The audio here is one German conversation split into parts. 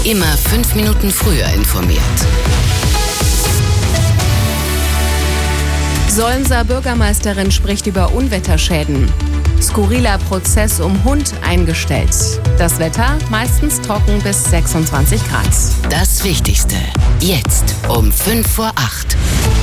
Immer 5 Minuten früher informiert. Solmser Bürgermeisterin spricht über Unwetterschäden. Skurriler Prozess um Hund eingestellt. Das Wetter meistens trocken bis 26 Grad. Das Wichtigste jetzt um 5 vor 8.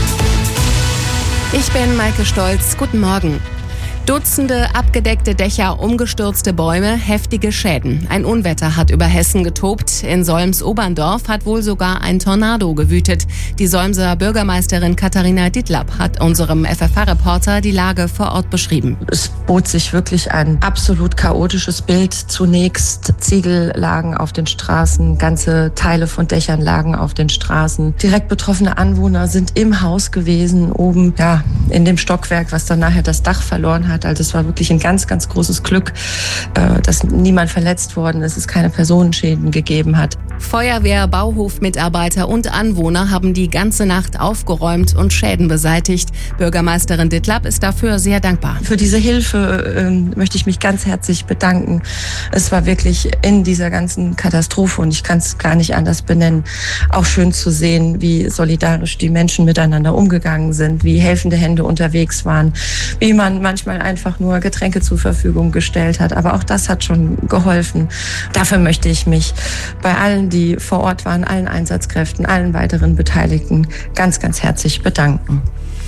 Ich bin Maike Stolz. Guten Morgen. Dutzende abgedeckte Dächer, umgestürzte Bäume, heftige Schäden. Ein Unwetter hat über Hessen getobt. In Solms-Oberndorf hat wohl sogar ein Tornado gewütet. Die Solmser Bürgermeisterin Katharina Dittlap hat unserem FFH-Reporter die Lage vor Ort beschrieben. Es bot sich wirklich ein absolut chaotisches Bild. Zunächst Ziegel lagen auf den Straßen, ganze Teile von Dächern lagen auf den Straßen. Direkt betroffene Anwohner sind im Haus gewesen, oben in dem Stockwerk, was dann nachher das Dach verloren hat. Also es war wirklich ein ganz, ganz großes Glück, dass niemand verletzt worden ist, es keine Personenschäden gegeben hat. Feuerwehr, Bauhofmitarbeiter und Anwohner haben die ganze Nacht aufgeräumt und Schäden beseitigt. Bürgermeisterin Dittlap ist dafür sehr dankbar. Für diese Hilfe möchte ich mich ganz herzlich bedanken. Es war wirklich in dieser ganzen Katastrophe, und ich kann es gar nicht anders benennen, auch schön zu sehen, wie solidarisch die Menschen miteinander umgegangen sind, wie helfende Hände unterwegs waren, wie man manchmal einfach nur Getränke zur Verfügung gestellt hat. Aber auch das hat schon geholfen. Dafür möchte ich mich bei allen, die vor Ort waren, allen Einsatzkräften, allen weiteren Beteiligten ganz, ganz herzlich bedanken.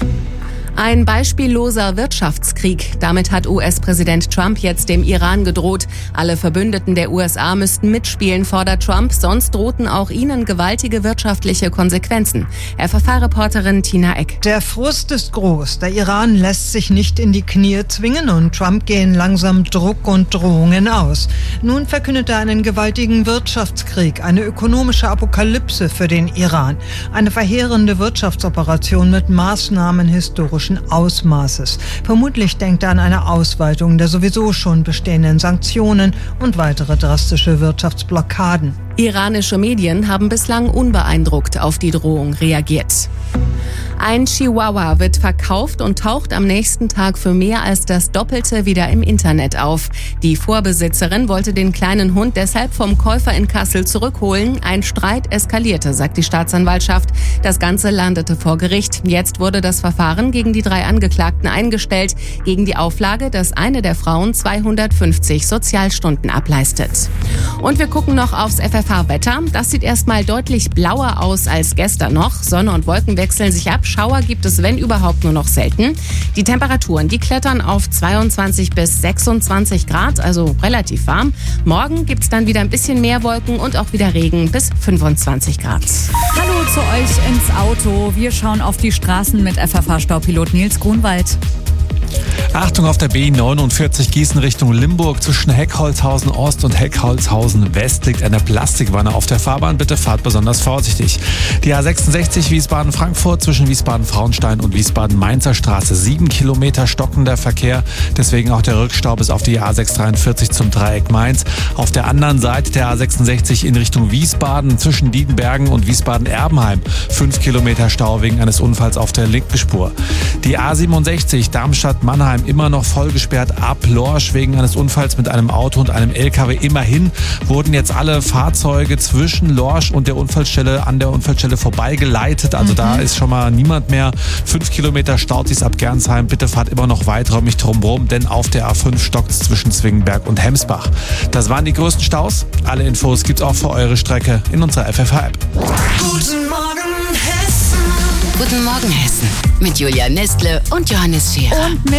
Ein beispielloser Wirtschaftskrieg. Damit hat US-Präsident Trump jetzt dem Iran gedroht. Alle Verbündeten der USA müssten mitspielen, fordert Trump, sonst drohten auch ihnen gewaltige wirtschaftliche Konsequenzen. FFH-Reporterin Tina Eck. Der Frust ist groß. Der Iran lässt sich nicht in die Knie zwingen und Trump gehen langsam Druck und Drohungen aus. Nun verkündet er einen gewaltigen Wirtschaftskrieg, eine ökonomische Apokalypse für den Iran. Eine verheerende Wirtschaftsoperation mit Maßnahmen historischen Ausmaßes. Vermutlich denkt er an eine Ausweitung der sowieso schon bestehenden Sanktionen und weitere drastische Wirtschaftsblockaden. Iranische Medien haben bislang unbeeindruckt auf die Drohung reagiert. Ein Chihuahua wird verkauft und taucht am nächsten Tag für mehr als das Doppelte wieder im Internet auf. Die Vorbesitzerin wollte den kleinen Hund deshalb vom Käufer in Kassel zurückholen. Ein Streit eskalierte, sagt die Staatsanwaltschaft. Das Ganze landete vor Gericht. Jetzt wurde das Verfahren gegen die 3 Angeklagten eingestellt, gegen die Auflage, dass eine der Frauen 250 Sozialstunden ableistet. Und wir gucken noch aufs FFH-Wetter. Das sieht erstmal deutlich blauer aus als gestern noch. Sonne und Wolken wechseln sich ab. Schauer gibt es, wenn überhaupt, nur noch selten. Die Temperaturen, die klettern auf 22 bis 26 Grad, also relativ warm. Morgen gibt es dann wieder ein bisschen mehr Wolken und auch wieder Regen bis 25 Grad. Hallo zu euch ins Auto. Wir schauen auf die Straßen mit FFH-Staupilot Nils Grunwald. Achtung auf der B49 Gießen Richtung Limburg. Zwischen Heckholzhausen Ost und Heckholzhausen West liegt eine Plastikwanne auf der Fahrbahn. Bitte fahrt besonders vorsichtig. Die A66 Wiesbaden-Frankfurt zwischen Wiesbaden-Frauenstein und Wiesbaden-Mainzer Straße. 7 Kilometer stockender Verkehr. Deswegen auch der Rückstau bis auf die A643 zum Dreieck Mainz. Auf der anderen Seite der A66 in Richtung Wiesbaden zwischen Diedenbergen und Wiesbaden-Erbenheim. 5 Kilometer Stau wegen eines Unfalls auf der linken Spur. Die A67 Darmstadt-Mannheim immer noch voll gesperrt ab Lorsch wegen eines Unfalls mit einem Auto und einem LKW. Immerhin wurden jetzt alle Fahrzeuge zwischen Lorsch und der Unfallstelle an der Unfallstelle vorbeigeleitet. Also da ist schon mal niemand mehr. 5 Kilometer staut sich's ab Gernsheim. Bitte fahrt immer noch weiträumig drumherum, denn auf der A5 stockt's zwischen Zwingenberg und Hemsbach. Das waren die größten Staus. Alle Infos gibt's auch für eure Strecke in unserer FFH-App. Guten Morgen Hessen. Guten Morgen Hessen. Mit Julia Nestle und Johannes Scherer. Und